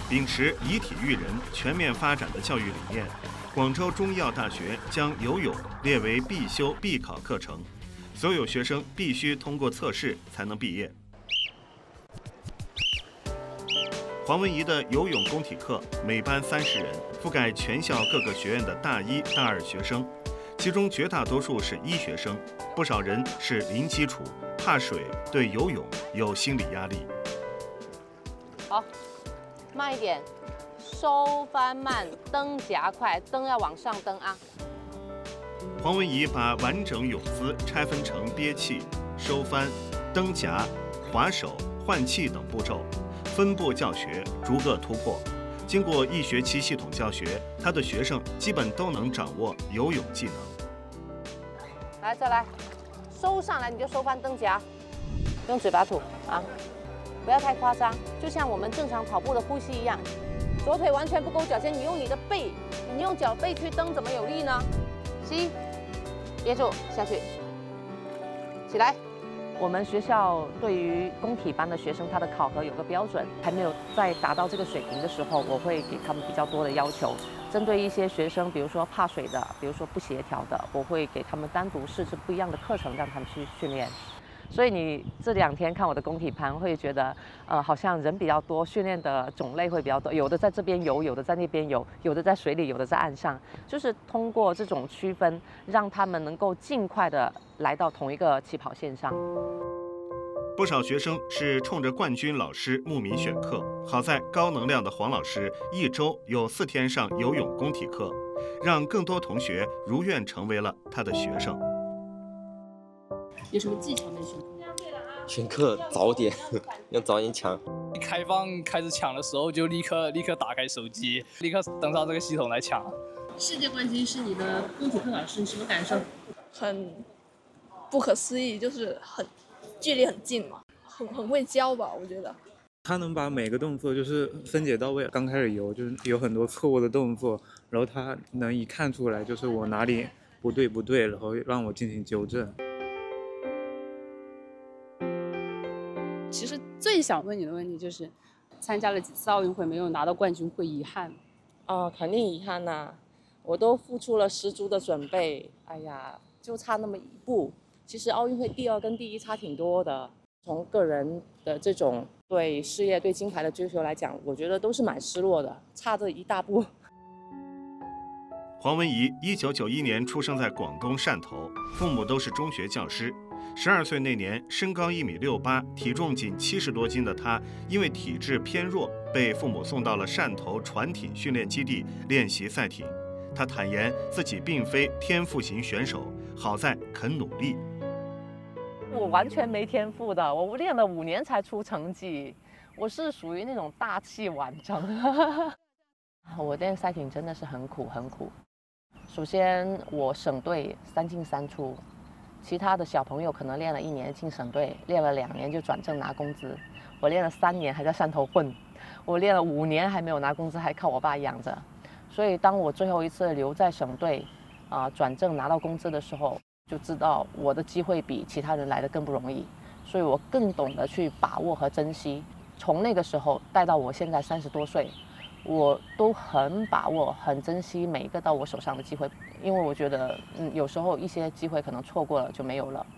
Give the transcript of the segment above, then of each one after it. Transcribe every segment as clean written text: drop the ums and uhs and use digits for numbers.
秉持以体育人、全面发展的教育理念，广州中医药大学将游泳列为必修必考课程，所有学生必须通过测试才能毕业。黄文怡的游泳公体课每班30人，覆盖全校各个学院的大一、大二学生，其中绝大多数是医学生，不少人是零基础，怕水，对游泳有心理压力。 好，慢一点，收翻慢，蹬夹快，蹬要往上蹬啊。 黄文怡把完整泳姿拆分成憋气、收翻、蹬夹、划手、换气等步骤，分步教学，逐个突破。经过1学期系统教学，他的学生基本都能掌握游泳技能。 来，再来，收上来你就收翻蹬夹，用嘴巴吐啊，不要太夸张，就像我们正常跑步的呼吸一样。左腿完全不勾脚尖，你用你的背，你用脚背去蹬，怎么有力呢？吸，憋住，下去，起来。我们学校对于公体班的学生，他的考核有个标准，还没有在达到这个水平的时候，我会给他们比较多的要求。针对一些学生，比如说怕水的，比如说不协调的，我会给他们单独设置不一样的课程，让他们去训练。所以你这2天看我的公体班，会觉得，好像人比较多，训练的种类会比较多，有的在这边游，有的在那边游，有的在水里，有的在岸上，就是通过这种区分，让他们能够尽快的来到同一个起跑线上。 不少学生是冲着冠军老师慕名选课，好在高能量的黄老师1周有4天上游泳公体课，让更多同学如愿成为了他的学生。 有什么技巧没学？ 选课早点，要早点抢。 开放开始抢的时候，就立刻打开手机，立刻登上这个系统来抢。 世界冠军是你的公体课老师，你什么感受？ 很不可思议，就是距离很近嘛，很会教吧，我觉得。 他能把每个动作就是分解到位。刚开始游就是有很多错误的动作，然后他能一看出来就是我哪里不对，然后让我进行纠正。 其实最想问你的问题就是，参加了几次奥运会没有拿到冠军，会遗憾吗？ 肯定遗憾呐，我都付出了10足的准备，哎呀，就差那么1步。其实奥运会第2跟第1差挺多的。从个人的这种对事业、对金牌的追求来讲，我觉得都是蛮失落的，差这一大步。 黄文怡1991年出生在广东汕头，父母都是中学教师。12岁那年，身高1.68米，体重仅70多斤的她，因为体质偏弱，被父母送到了汕头船艇训练基地练习赛艇。她坦言自己并非天赋型选手，好在肯努力。 我完全没天赋的，我练了5年才出成绩，我是属于那种大器晚成。我练赛艇真的是很苦。首先，我省队3进3出，其他的小朋友可能练了1年进省队，练了2年就转正拿工资。我练了3年还在汕头混，我练了5年还没有拿工资，还靠我爸养着。所以当我最后一次留在省队，转正拿到工资的时候，就知道我的机会比其他人来的更不容易，所以我更懂得去把握和珍惜。从那个时候带到我现在30多岁，我都很把握、很珍惜每一个到我手上的机会，因为我觉得，有时候一些机会可能错过了就没有了。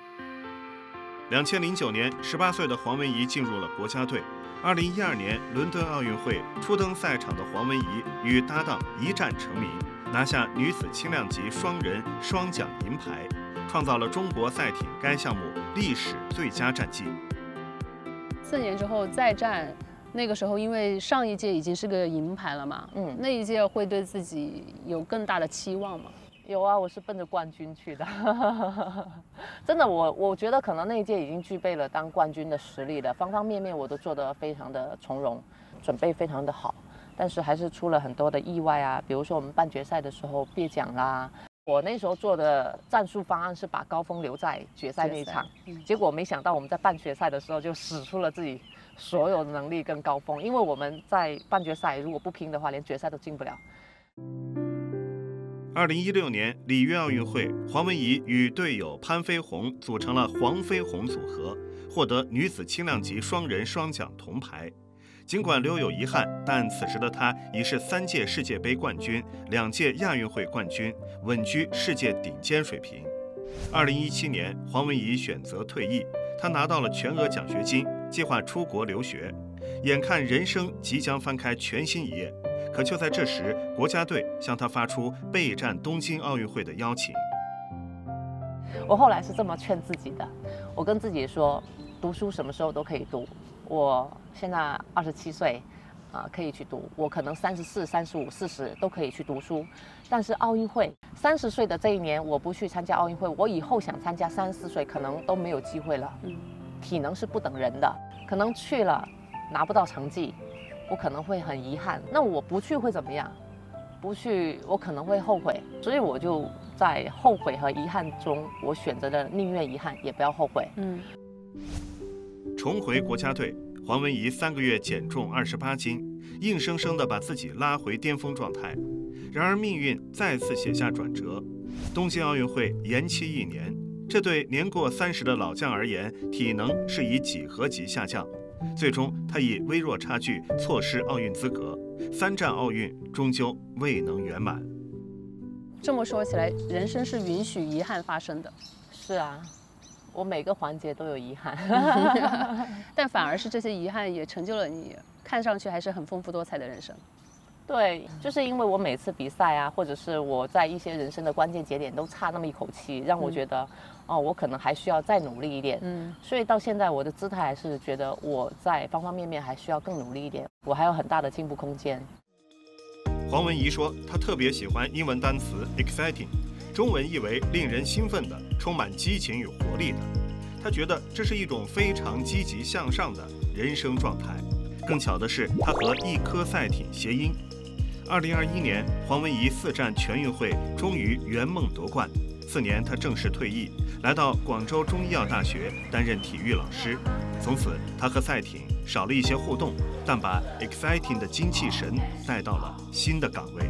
2009年，18岁的黄文怡进入了国家队。2012年伦敦奥运会初登赛场的黄文怡与搭档一战成名，拿下女子轻量级双人双桨银牌，创造了中国赛艇该项目历史最佳战绩。 4年之后再战，那个时候因为上一届已经是个银牌了嘛，那一届会对自己有更大的期望吗？ 有啊，我是奔着冠军去的。真的，我觉得可能那一届已经具备了当冠军的实力了，方方面面我都做得非常的从容，准备非常的好，但是还是出了很多的意外啊，比如说我们半决赛的时候别奖啦。我那时候做的战术方案是把高峰留在决赛那一场，结果没想到我们在半决赛的时候就使出了自己所有的能力跟高峰，因为我们在半决赛如果不拼的话，连决赛都进不了。 2016年里约奥运会，黄文怡与队友潘飞鸿组成了黄飞鸿组合，获得女子轻量级双人双桨铜牌。 尽管留有遗憾，但此时的他已是3届世界杯冠军、2届亚运会冠军，稳居世界顶尖水平。2017年，黄文怡选择退役，她拿到了全额奖学金，计划出国留学。眼看人生即将翻开全新一页，可就在这时，国家队向她发出备战东京奥运会的邀请。 我后来是这么劝自己的，我跟自己说，读书什么时候都可以读。我现在27岁，可以去读。我可能34、35、40都可以去读书，但是奥运会，30岁的这一年我不去参加奥运会，我以后想参加34岁可能都没有机会了。体能是不等人的，可能去了拿不到成绩，我可能会很遗憾。那我不去会怎么样？不去我可能会后悔，所以我就在后悔和遗憾中，我选择了宁愿遗憾也不要后悔。 重回国家队，黄文怡3个月减重28斤，硬生生地把自己拉回巅峰状态。然而命运再次写下转折，东京奥运会延期1年，这对年过30的老将而言，体能是以几何级下降。最终，他以微弱差距错失奥运资格，3战奥运终究未能圆满。 这么说起来，人生是允许遗憾发生的。 是啊，我每个环节都有遗憾， 但反而是这些遗憾也成就了你看上去还是很丰富多彩的人生。 对，就是因为我每次比赛啊，或者是我在一些人生的关键节点都差那么一口气，让我觉得，我可能还需要再努力一点。所以到现在我的姿态还是觉得我在方方面面还需要更努力一点，我还有很大的进步空间。 黄文怡说，她特别喜欢英文单词 exciting， 中文译为令人兴奋的、充满激情与活力的。她觉得这是一种非常积极向上的人生状态。更巧的是，她和一颗赛艇谐音。2021年，黄文怡4战全运会终于圆梦夺冠。4年，她正式退役，来到广州中医药大学担任体育老师。从此，她和赛艇少了一些互动，但把 exciting 的精气神带到了新的岗位。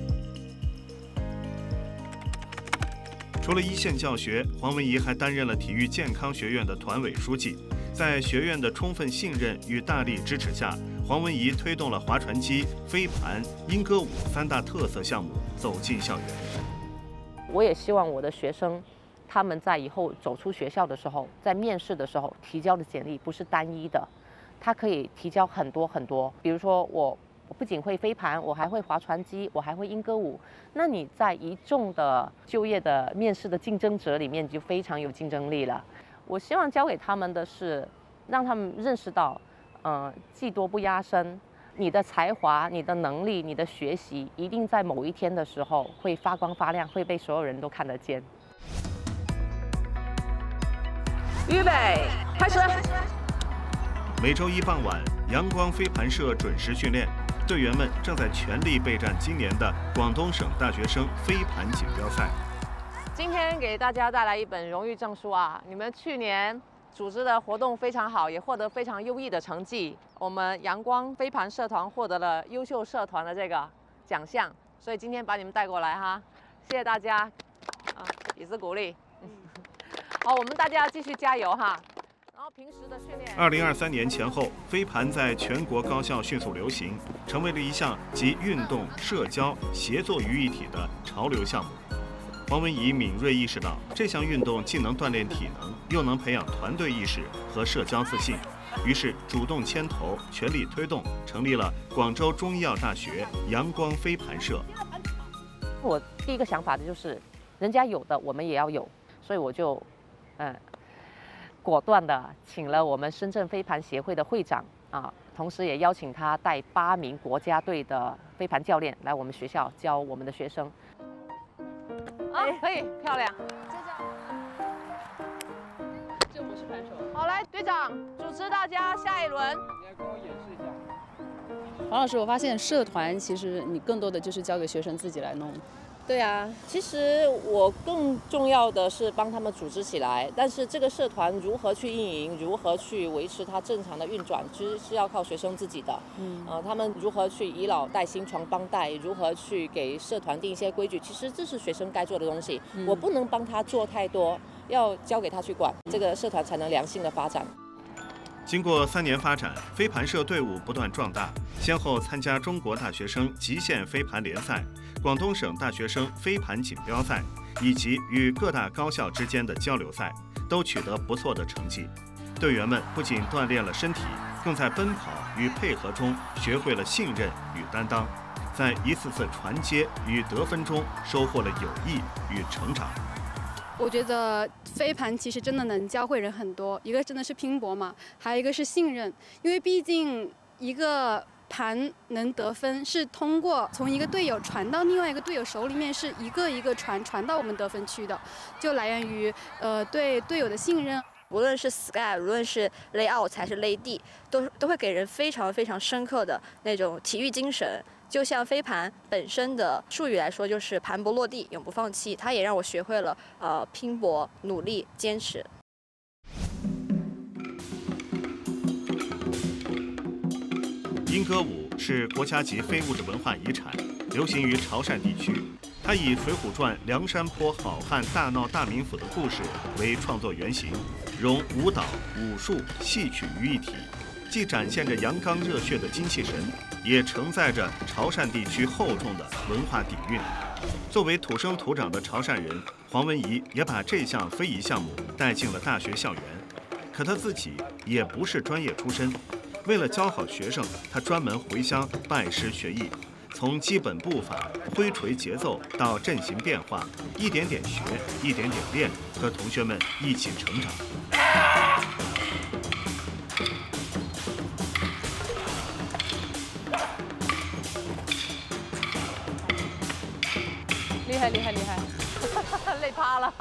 除了一线教学，黄文怡还担任了体育健康学院的团委书记。在学院的充分信任与大力支持下，黄文怡推动了划船机、飞盘、莺歌舞3大特色项目走进校园。 我也希望我的学生，他们在以后走出学校的时候，在面试的时候提交的简历不是单一的，他可以提交很多很多。比如说我不仅会飞盘，我还会划船机，我还会莺歌舞。那你在一众的就业的面试的竞争者里面，就非常有竞争力了。我希望教给他们的是，让他们认识到，技多不压身，你的才华、你的能力、你的学习，一定在某一天的时候会发光发亮，会被所有人都看得见。预备，开始。 每周一傍晚，阳光飞盘社准时训练，队员们正在全力备战今年的广东省大学生飞盘锦标赛。 今天给大家带来一本荣誉证书啊！你们去年组织的活动非常好，也获得非常优异的成绩。我们阳光飞盘社团获得了优秀社团的这个奖项，所以今天把你们带过来哈，谢谢大家，也是鼓励。好，我们大家要继续加油哈。然后平时的训练。 2023年前后，飞盘在全国高校迅速流行，成为了一项集运动、社交、协作于一体的潮流项目。黄文怡敏锐意识到，这项运动既能锻炼体能，又能培养团队意识和社交自信，于是主动牵头，全力推动，成立了广州中医药大学阳光飞盘社。 我第一个想法的就是，人家有的我们也要有，所以我就，果断的请了我们深圳飞盘协会的会长同时也邀请他带8名国家队的飞盘教练来我们学校教我们的学生。可以，漂亮。 这我是盘手。 好，来，队长主持大家下一轮。 你来跟我演示一下。 黄老师，我发现社团其实你更多的就是交给学生自己来弄。 对啊，其实我更重要的是帮他们组织起来，但是这个社团如何去运营，如何去维持它正常的运转，其实是要靠学生自己的。他们如何去以老带新传帮带，如何去给社团定一些规矩，其实这是学生该做的东西。我不能帮他做太多，要交给他去管，这个社团才能良性的发展。 经过3年发展，飞盘社队伍不断壮大，先后参加中国大学生极限飞盘联赛、广东省大学生飞盘锦标赛，以及与各大高校之间的交流赛，都取得不错的成绩。队员们不仅锻炼了身体，更在奔跑与配合中学会了信任与担当，在一次次传接与得分中收获了友谊与成长。 我觉得飞盘其实真的能教会人很多，一个真的是拼搏嘛，还有一个是信任，因为毕竟一个盘能得分是通过从一个队友传到另外一个队友手里面，是一个一个传到我们得分区的，就来源于对队友的信任。 无论是 sky， 无论是 layout 还是 lay 地，都会给人非常非常深刻的那种体育精神。就像飞盘本身的术语来说，就是盘不落地，永不放弃。它也让我学会了拼搏、努力、坚持。 莺歌舞是国家级非物质文化遗产，流行于潮汕地区。它以《水浒传》梁山泊好汉大闹大名府的故事为创作原型，融舞蹈、武术、戏曲于一体，既展现着阳刚热血的精气神，也承载着潮汕地区厚重的文化底蕴。作为土生土长的潮汕人，黄文怡也把这项非遗项目带进了大学校园。可他自己也不是专业出身，为了教好学生，他专门回乡拜师学艺。从基本步伐、挥锤节奏到阵型变化，一点点学，一点点练，和同学们一起成长。 厉害厉害厉害，累趴了。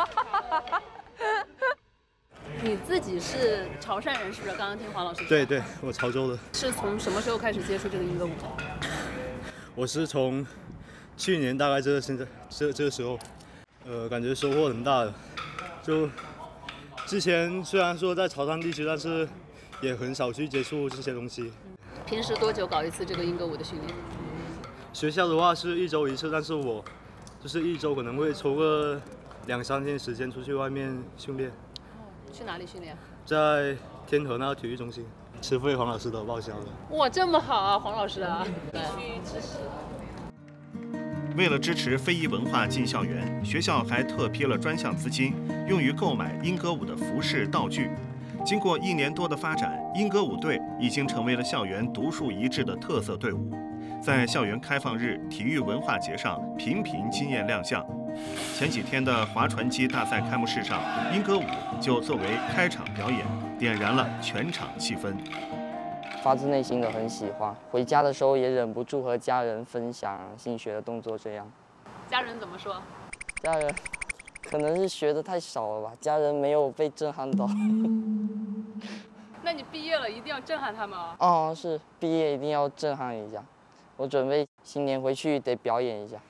你自己是潮汕人是不是？刚刚听黄老师说。 对对，我潮州的。 是从什么时候开始接触这个莺歌舞的？ 我是从去年大概这个时候，感觉收获很大的。就之前虽然说在潮汕地区，但是也很少去接触这些东西。 平时多久搞一次这个莺歌舞的训练？ 学校的话是1周1次，但是我就是1周可能会抽个2、3天时间出去外面训练。 去哪里训练？ 在天河那个体育中心。吃费黄老师的报销的。 哇，这么好啊，黄老师啊！需支持。 为了支持非遗文化进校园，学校还特批了专项资金，用于购买莺歌舞的服饰道具。经过1年多的发展，莺歌舞队已经成为了校园独树一帜的特色队伍，在校园开放日、体育文化节上频频惊艳亮相。前几天的划船机大赛开幕式上，莺歌舞就作为开场表演，点燃了全场气氛。 发自内心的很喜欢，回家的时候也忍不住和家人分享新学的动作。这样， 家人怎么说？ 家人可能是学的太少了吧，家人没有被震撼到。 那你毕业了一定要震撼他们啊！ 哦，是毕业一定要震撼一下。我准备新年回去得表演一下。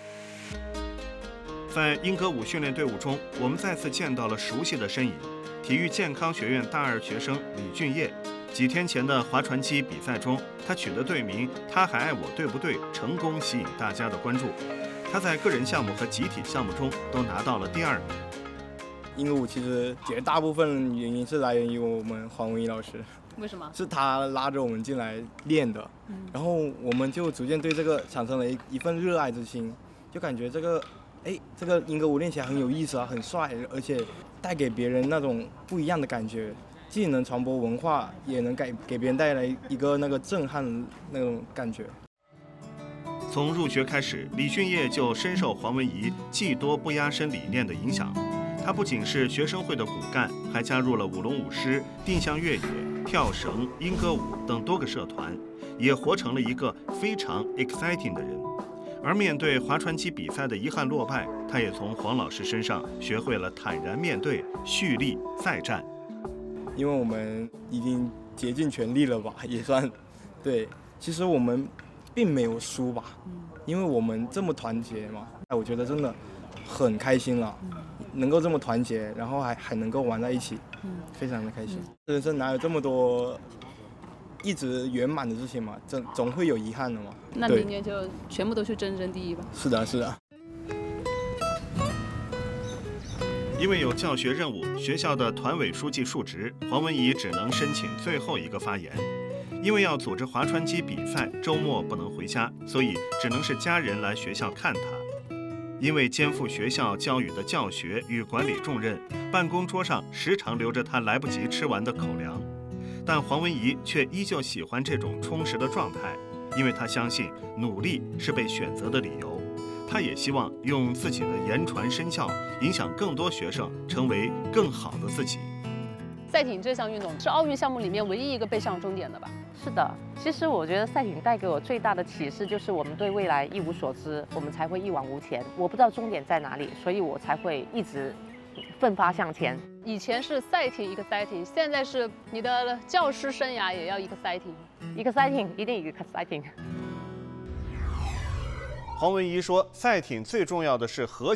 在莺歌舞训练队伍中，我们再次见到了熟悉的身影——体育健康学院大2学生李俊业。几天前的划船机比赛中，他取得队名“他还爱我对不对”，成功吸引大家的关注。他在个人项目和集体项目中都拿到了第2名。 莺歌舞其实绝大部分原因是来源于我们黄文怡老师。 为什么？ 是他拉着我们进来练的，然后我们就逐渐对这个产生了一份热爱之心，就感觉这个莺歌舞练起来很有意思啊，很帅，而且带给别人那种不一样的感觉，既能传播文化，也能给别人带来一个那个震撼那种感觉。 从入学开始，李俊业就深受黄文怡技多不压身理念的影响。他不仅是学生会的骨干，还加入了舞龙舞狮、定向越野、跳绳、莺歌舞等多个社团，也活成了一个非常 exciting 的人。而面对划船机比赛的遗憾落败，他也从黄老师身上学会了坦然面对、蓄力再战。 因为我们已经竭尽全力了吧，也算对。其实我们并没有输吧，因为我们这么团结嘛，我觉得真的很开心了，能够这么团结，然后还能够玩在一起，非常的开心。人生哪有这么多一直圆满的事情嘛，总会有遗憾的嘛。 那明年就全部都去争第一吧。 是的，是的。 因为有教学任务，学校的团委书记述职，黄文怡只能申请最后一个发言。因为要组织划船机比赛，周末不能回家，所以只能是家人来学校看他。因为肩负学校教育的教学与管理重任，办公桌上时常留着他来不及吃完的口粮。但黄文怡却依旧喜欢这种充实的状态，因为他相信努力是被选择的理由。他也希望用自己的言传身教，影响更多学生成为更好的自己。 赛艇这项运动是奥运项目里面唯一一个被上终点的吧？ 是的，其实我觉得赛艇带给我最大的启示就是我们对未来一无所知，我们才会一往无前。我不知道终点在哪里，所以我才会一直奋发向前。 以前是赛艇一个赛艇，现在是你的教师生涯也要一个赛艇， 一个赛艇一定一个赛艇。 黄文怡说，赛艇最重要的是和